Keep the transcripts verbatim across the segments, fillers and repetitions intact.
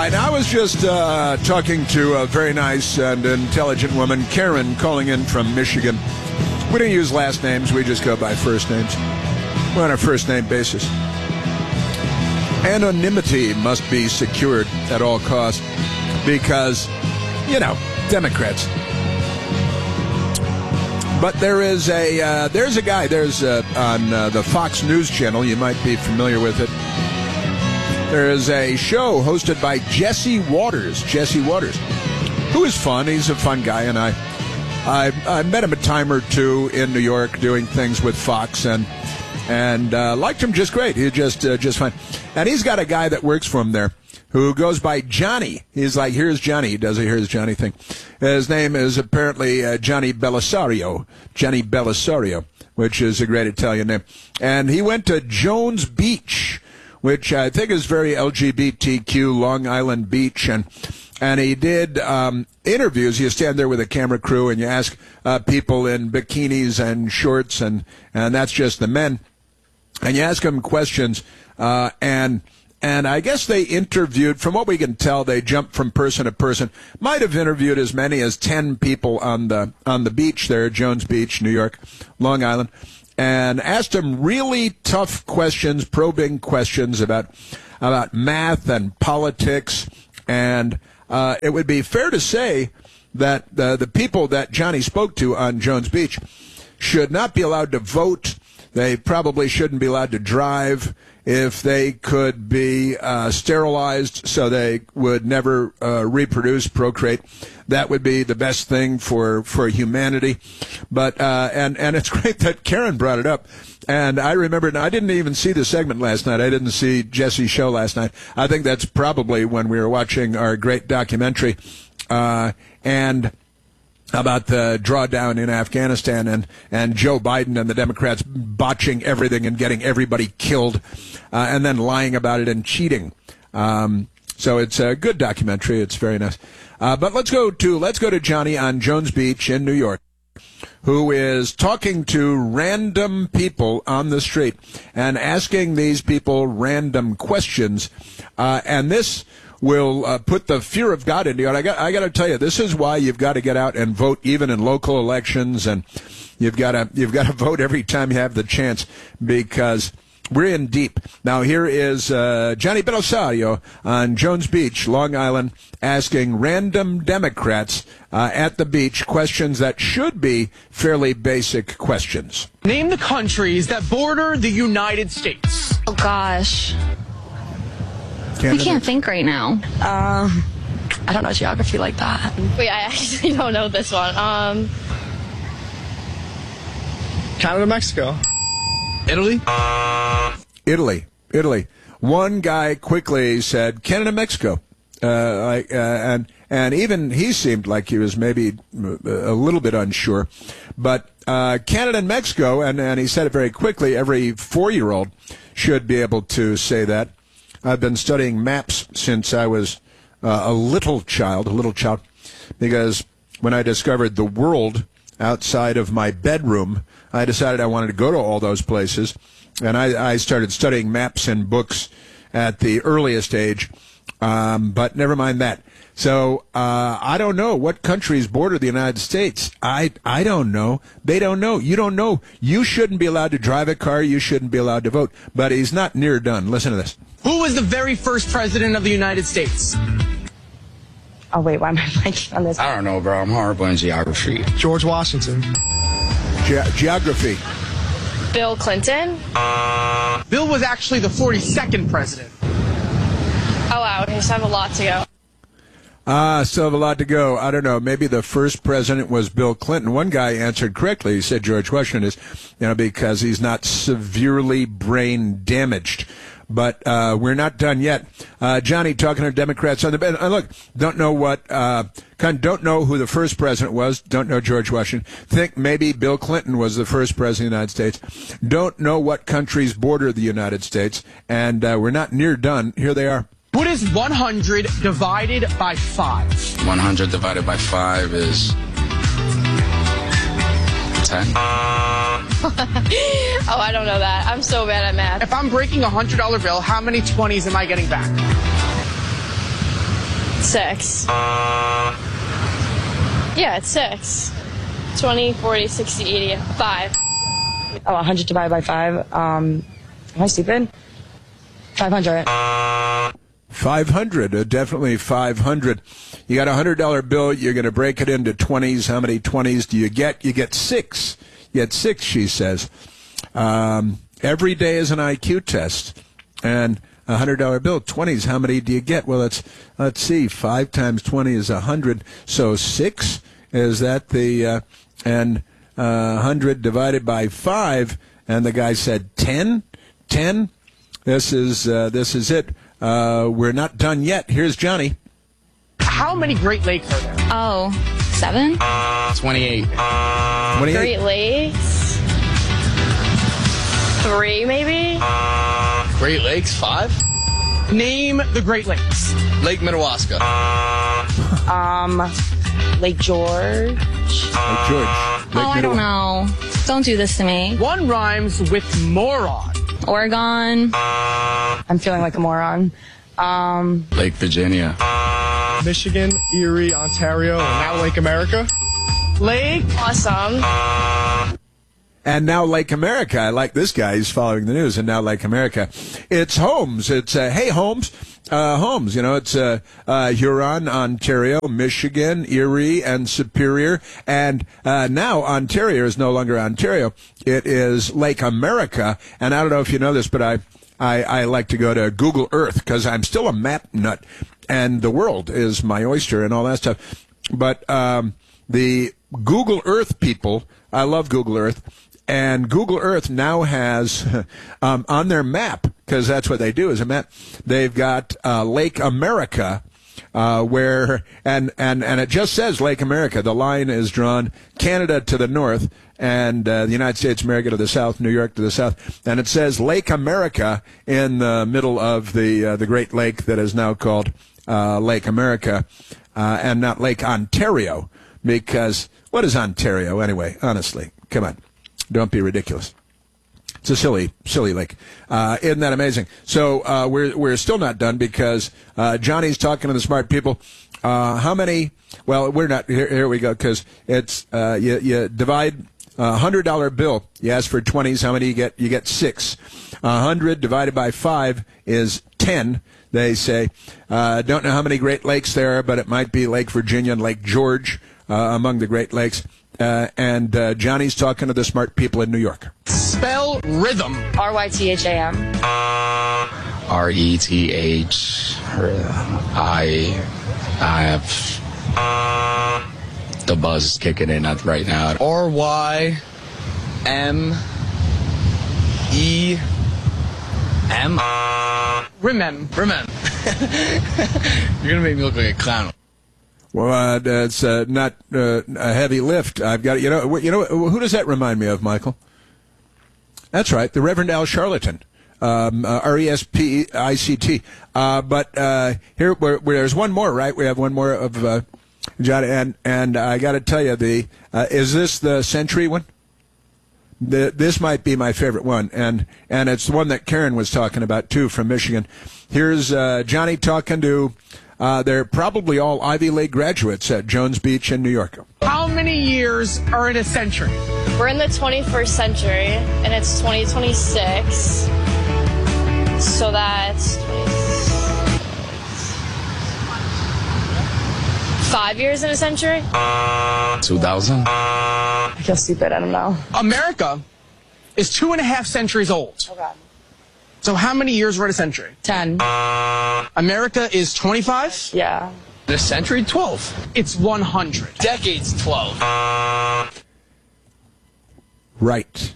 right, I was just uh, talking to a very nice and intelligent woman, Karen, calling in from Michigan. We don't use last names. We just go by first names. We're on a first-name basis. Anonymity must be secured at all costs because, you know, Democrats. But there is a uh, there's a guy there's uh, on uh, the Fox News channel. You might be familiar with it. There is a show hosted by Jesse Waters. Jesse Waters, who is fun. He's a fun guy, and I I, I met him a time or two in New York doing things with Fox, and and uh, liked him just great. He's just uh, just fine. And he's got a guy that works for him there who goes by Johnny. He's like, here's Johnny. He does a here's Johnny thing. His name is apparently uh, Johnny Belisario. Johnny Belisario, which is a great Italian name. And he went to Jones Beach, which I think is very L G B T Q, Long Island Beach. And and he did um, interviews. You stand there with a camera crew and you ask uh, people in bikinis and shorts, and, and that's just the men. And you ask them questions, uh, and... And I guess they interviewed, from what we can tell, they jumped from person to person. Might have interviewed as many as ten people on the on the beach there, Jones Beach, New York, Long Island, and asked them really tough questions, probing questions about about math and politics. And uh, it would be fair to say that the, the people that Johnny spoke to on Jones Beach should not be allowed to vote. They probably shouldn't be allowed to drive. If they could be uh, sterilized so they would never uh, reproduce, procreate, that would be the best thing for, for humanity. But uh, and and it's great that Karen brought it up. And I remember, I didn't even see the segment last night. I didn't see Jesse's show last night. I think that's probably when we were watching our great documentary. Uh, and... about the drawdown in Afghanistan and, and Joe Biden and the Democrats botching everything and getting everybody killed, uh, and then lying about it and cheating. Um, so it's a good documentary. It's very nice. Uh, but let's go to let's go to Johnny on Jones Beach in New York, who is talking to random people on the street and asking these people random questions. Uh, and this will uh, put the fear of God into you. And I got, I got to tell you, this is why you've got to get out and vote, even in local elections, and you've got to, you've got to vote every time you have the chance, because we're in deep. Now, here is uh, Johnny Belisario on Jones Beach, Long Island, asking random Democrats uh, at the beach questions that should be fairly basic questions. Name the countries that border the United States. Oh, gosh. Canada. I can't think right now. Um, I don't know geography like that. Wait, I actually don't know this one. Um, Canada, Mexico. Italy? Italy. Italy. One guy quickly said, Canada, Mexico. Uh, like, uh, and, and even he seemed like he was maybe a little bit unsure. But uh, Canada and Mexico, and, and he said it very quickly, every four-year-old should be able to say that. I've been studying maps since I was uh, a little child, a little child, because when I discovered the world outside of my bedroom, I decided I wanted to go to all those places, and I, I started studying maps and books at the earliest age, um, but never mind that. So uh, I don't know what countries border the United States. I I don't know. They don't know. You don't know. You shouldn't be allowed to drive a car. You shouldn't be allowed to vote. But he's not near done. Listen to this. Who was the very first president of the United States? Oh, wait, why am I blanking on this? I don't know, bro. I'm horrible in geography. George Washington. Ge- geography. Bill Clinton. Bill was actually the forty-second president. Oh, wow. Okay, so I have a lot to go. Ah, still have a lot to go. I don't know. Maybe the first president was Bill Clinton. One guy answered correctly. He said George Washington is, you know, because he's not severely brain damaged. But uh, we're not done yet. Uh, Johnny talking to Democrats on the bed. Uh, look, don't know what, uh, kind of don't know who the first president was. Don't know George Washington. Think maybe Bill Clinton was the first president of the United States. Don't know what countries border the United States. And uh, we're not near done. Here they are. What is one hundred divided by five? one hundred divided by five is ten. Oh, I don't know that. I'm so bad at math. If I'm breaking a one hundred dollar bill, how many twenties am I getting back? Six. Yeah, it's six. twenty, forty, sixty, eighty, five. Oh, one hundred divided by five. Um, am I stupid? five hundred. five hundred, uh, definitely five hundred. You got a one hundred dollar bill, you're going to break it into twenties. How many twenties do you get? You get six. You get six, she says. Um, every day is an I Q test. And a one hundred dollar bill, twenties, how many do you get? Well, let's, let's see, five times twenty is one hundred. So six, is that the, uh, and uh, one hundred divided by five, and the guy said ten? ten? This is, uh, this is it. Uh, we're not done yet. Here's Johnny. How many Great Lakes are there? Oh, seven? twenty-eight. twenty-eight. Great Lakes. Three, maybe? Great Lakes, five? Name the Great Lakes. Lake Minnewaska. Um, Lake George. Lake George. Lake Oh, I don't Minnewa- know. Don't do this to me. One rhymes with moron. Oregon. I'm feeling like a moron. Um, Lake Virginia. Michigan, Erie, Ontario, and now Lake America. Lake. Awesome. And now Lake America. I like this guy. He's following the news. And now Lake America. It's Holmes. It's, uh, hey, Holmes. Uh, Holmes, you know, it's uh, uh, Huron, Ontario, Michigan, Erie, and Superior. And uh, now Ontario is no longer Ontario. It is Lake America. And I don't know if you know this, but I, I, I like to go to Google Earth because I'm still a map nut. And the world is my oyster and all that stuff. But um, the Google Earth people, I love Google Earth. And Google Earth now has um, on their map, because that's what they do is a map, they've got uh, Lake America, uh, where, and, and, and it just says Lake America. The line is drawn Canada to the north and uh, the United States of America to the south, New York to the south. And it says Lake America in the middle of the, uh, the Great Lake that is now called uh, Lake America uh, and not Lake Ontario, because what is Ontario anyway? Honestly, come on. Don't be ridiculous. It's a silly, silly lake. Uh, isn't that amazing? So uh, we're we're still not done because uh, Johnny's talking to the smart people. Uh, how many? Well, we're not. Here, here we go. Because it's uh, you, you divide a one hundred dollar bill. You ask for twenties. How many you get? You get six. one hundred divided by five is ten. They say. Uh, don't know how many Great Lakes there are, but it might be Lake Virginia and Lake George uh, among the Great Lakes. Uh, and uh, Johnny's talking to the smart people in New York. Spell rhythm. R Y T H A M. R E T H. I. I have. The buzz is kicking in right now. R Y M E M. Remem. Remember. You're going to make me look like a clown. Well, uh, it's uh, not uh, a heavy lift. I've got you know you know who does that remind me of, Michael? That's right, the Reverend Al Charlatan, um, uh, R E S P I C T. Uh, but uh, here, where, where there's one more, right? We have one more of uh, John, and and I got to tell you, the uh, is this the Century one? The, this might be my favorite one, and and it's the one that Karen was talking about too from Michigan. Here's uh, Johnny talking to. Uh, they're probably all Ivy League graduates at Jones Beach in New York. How many years are in a century? We're in the twenty-first century, and it's twenty twenty-six. So that's five years in a century? two thousand. I feel stupid. I don't know. America is two and a half centuries old. Oh, God. So how many years are in a century? ten. America is twenty-five. Yeah. The century, twelve. It's one hundred. Decades, twelve. Right.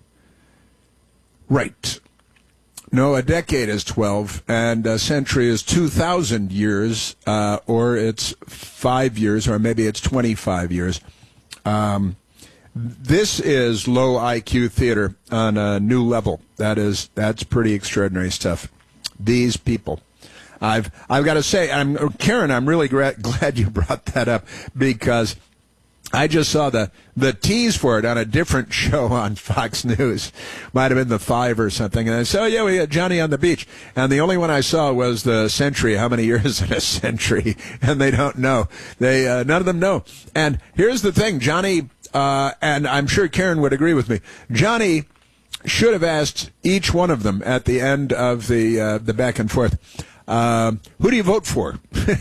Right. No, a decade is twelve, and a century is two thousand years, uh, or it's five years, or maybe it's twenty-five years. Um, this is low I Q theater on a new level. That is, that's pretty extraordinary stuff. These people. I've I've got to say, I'm Karen. I'm really gra- glad you brought that up because I just saw the, the tease for it on a different show on Fox News. Might have been the Five or something. And I said, oh, yeah, we had Johnny on the beach. And the only one I saw was the century. How many years in a century? And they don't know. They uh, none of them know. And here's the thing, Johnny, uh, and I'm sure Karen would agree with me, Johnny should have asked each one of them at the end of the uh, the back and forth, uh, who do you vote for?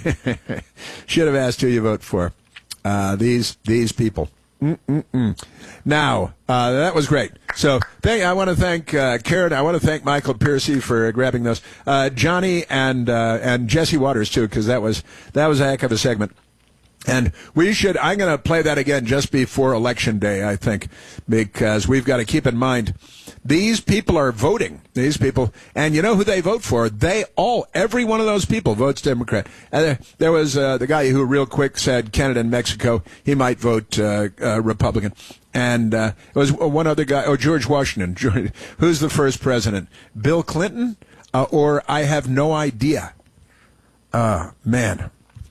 Should have asked who you vote for. Uh, these these people. Mm-mm-mm. Now, uh, that was great. So thank, I want to thank uh, Karen. I want to thank Michael Piercy for grabbing those. Uh, Johnny and uh, and Jesse Waters, too, because that was, that was a heck of a segment. And we should, I'm going to play that again just before Election Day, I think, because we've got to keep in mind, these people are voting, these people, and you know who they vote for? They all, every one of those people votes Democrat. And there, there was uh, the guy who real quick said Canada and Mexico, he might vote uh, uh, Republican. And uh, it was one other guy, oh, George Washington. George, who's the first president? Bill Clinton? Uh, or I have no idea. Uh, man.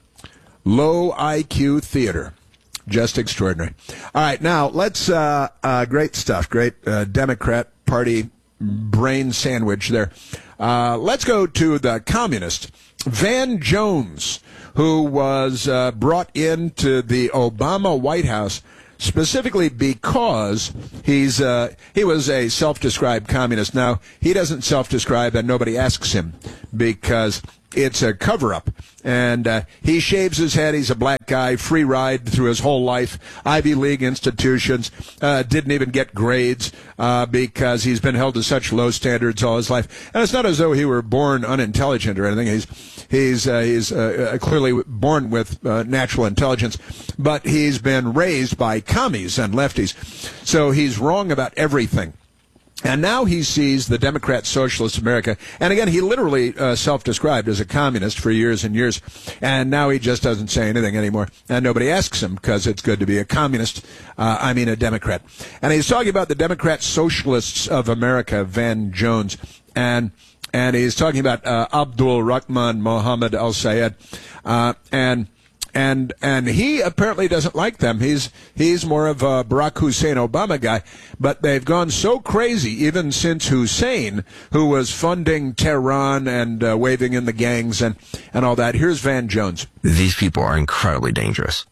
Low I Q theater. Just extraordinary. All right, now let's, uh, uh, great stuff. Great uh, Democrat Party brain sandwich there. Uh, let's go to the communist, Van Jones, who was uh, brought into the Obama White House specifically because he's uh, he was a self-described communist. Now, he doesn't self-describe, and nobody asks him because it's a cover-up. And uh, he shaves his head. He's a black guy, free ride through his whole life, Ivy League institutions, uh, didn't even get grades uh, because he's been held to such low standards all his life. And it's not as though he were born unintelligent or anything. He's he's uh, he's uh, clearly born with uh, natural intelligence, but he's been raised by commies and lefties. So he's wrong about everything. And now he sees the Democrat Socialist America. And again, he literally uh, self-described as a communist for years and years. And now he just doesn't say anything anymore. And nobody asks him because it's good to be a communist. Uh, I mean, a Democrat. And he's talking about the Democrat Socialists of America, Van Jones. And and he's talking about uh, Abdul Rahman Mohammed al-Sayed. Uh, and... And and he apparently doesn't like them. He's he's more of a Barack Hussein Obama guy. But they've gone so crazy, even since Hussein, who was funding Tehran and uh, waving in the gangs and, and all that. Here's Van Jones. These people are incredibly dangerous.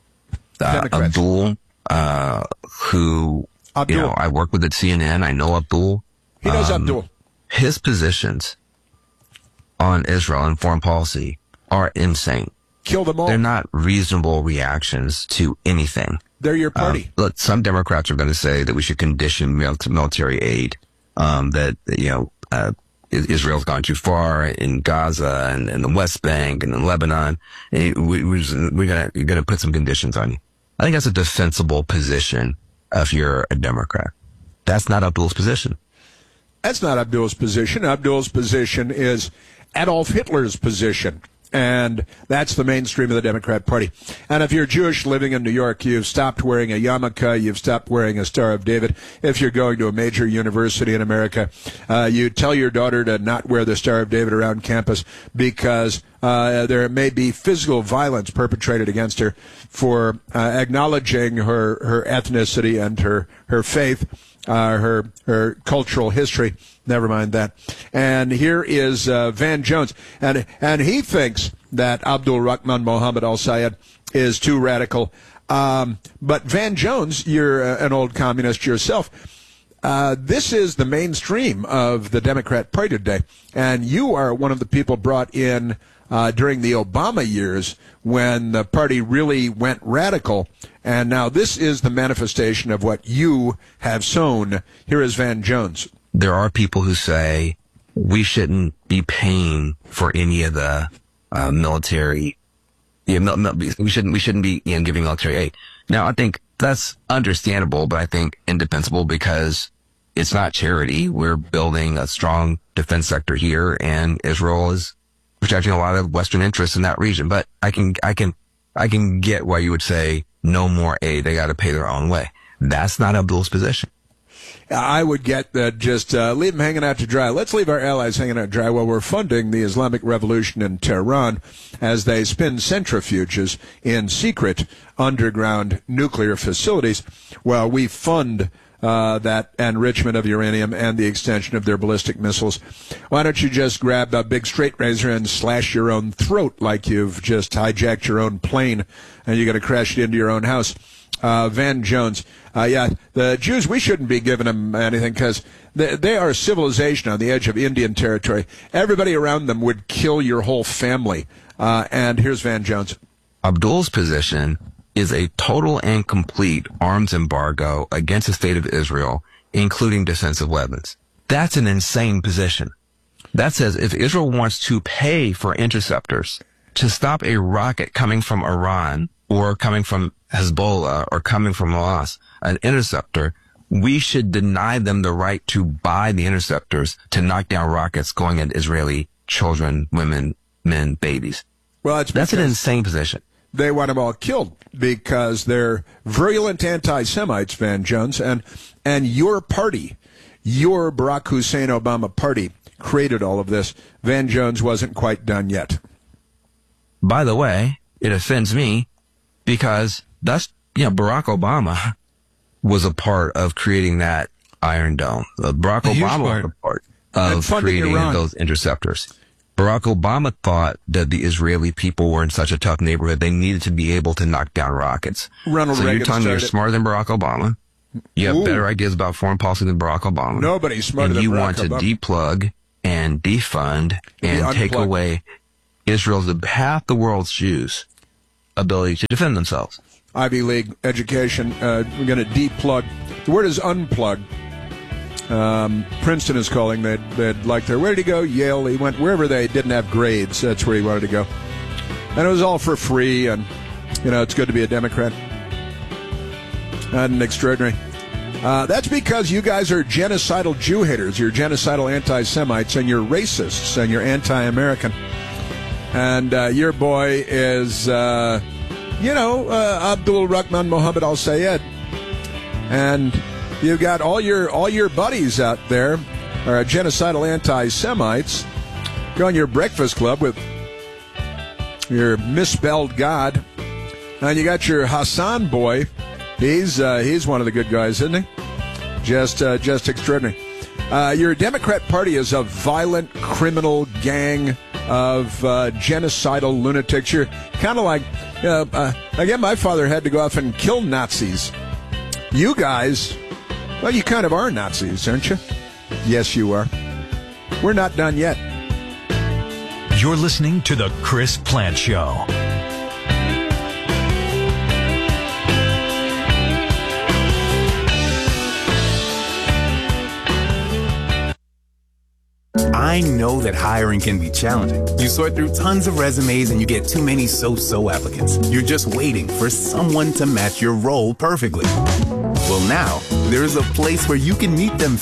Uh, Abdul, uh, who, Abdul. you know, I work with at C N N. I know Abdul. He knows um, Abdul. His positions on Israel and foreign policy are insane. Kill them all. They're not reasonable reactions to anything. They're your party. Um, look, some Democrats are going to say that we should condition military aid, um, that, you know, uh, Israel's gone too far in Gaza and, and the West Bank and in Lebanon. And we, we, we're going to, you're going to put some conditions on you. I think that's a defensible position if you're a Democrat. That's not Abdul's position. That's not Abdul's position. Abdul's position is Adolf Hitler's position. And that's the mainstream of the Democrat Party. And if you're Jewish living in New York, you've stopped wearing a yarmulke, you've stopped wearing a Star of David. If you're going to a major university in America, uh, you tell your daughter to not wear the Star of David around campus because uh, there may be physical violence perpetrated against her for uh, acknowledging her, her ethnicity and her, her faith. Uh, her her cultural history. Never mind that. And here is uh, Van Jones, and and he thinks that Abdul Rahman Mohammed al-Sayed is too radical. Um, but Van Jones, you're uh, an old communist yourself. Uh, this is the mainstream of the Democrat Party today, and you are one of the people brought in uh, during the Obama years when the party really went radical. And now this is the manifestation of what you have sown. Here is Van Jones. There are people who say we shouldn't be paying for any of the uh, military. You know, we shouldn't. We shouldn't be you know, giving military aid. Now, I think that's understandable, but I think indefensible because it's not charity. We're building a strong defense sector here, and Israel is protecting a lot of Western interests in that region. But I can, I can, I can get why you would say no more aid. They got to pay their own way. That's not Abdul's position. I would get that just uh, leave them hanging out to dry. Let's leave our allies hanging out to dry while we're funding the Islamic Revolution in Tehran as they spin centrifuges in secret underground nuclear facilities while we fund uh, that enrichment of uranium and the extension of their ballistic missiles. Why don't you just grab a big straight razor and slash your own throat like you've just hijacked your own plane and you're going to crash it into your own house? Uh, Van Jones, uh, yeah, the Jews, we shouldn't be giving them anything because they, they are a civilization on the edge of Indian territory. Everybody around them would kill your whole family. Uh, and here's Van Jones. Abdul's position is a total and complete arms embargo against the state of Israel, including defensive weapons. That's an insane position. That says if Israel wants to pay for interceptors to stop a rocket coming from Iran or coming from Hezbollah or coming from Hamas, an interceptor, we should deny them the right to buy the interceptors to knock down rockets going at Israeli children, women, men, babies. Well, it's That's an insane position. They want them all killed because they're virulent anti-Semites, Van Jones, and and your party, your Barack Hussein Obama party, created all of this. Van Jones wasn't quite done yet. By the way, it offends me because that's, you know, Barack Obama was a part of creating that Iron Dome. Uh, Barack A huge Obama part. was a part And of funding creating Iran. those interceptors. Barack Obama thought that the Israeli people were in such a tough neighborhood they needed to be able to knock down rockets. Ronald so Reagan you're telling me you're started it. smarter than Barack Obama. You have Ooh. better ideas about foreign policy than Barack Obama. Nobody's smarter and than you Barack want to Obama. deplug and defund and take unplug. away Israel's, half the world's Jews' ability to defend themselves. Ivy League education. Uh, we're going to deplug. The word is unplug. Um, Princeton is calling. They'd, they'd like their, where did he go? Yale. He went wherever they didn't have grades. That's where he wanted to go. And it was all for free. And, you know, it's good to be a Democrat. And extraordinary. Uh, that's because you guys are genocidal Jew haters. You're genocidal anti-Semites, and you're racists, and you're anti-American. And uh, your boy is, uh, you know, uh, Abdul Rahman Mohammed Al Sayed. And you've got all your all your buddies out there are genocidal anti-Semites. Go on your breakfast club with your misspelled God. And you got your Hassan boy. He's uh, he's one of the good guys, isn't he? Just uh, just extraordinary. Uh, your Democrat Party is a violent criminal gang of uh, genocidal lunatics. You're kind of like, uh, uh, again, my father had to go off and kill Nazis. You guys, well, you kind of are Nazis, aren't you? Yes, you are. We're not done yet. You're listening to The Chris Plant Show. I know that hiring can be challenging. You sort through tons of resumes and you get too many so-so applicants. You're just waiting for someone to match your role perfectly. Well, now, there's a place where you can meet them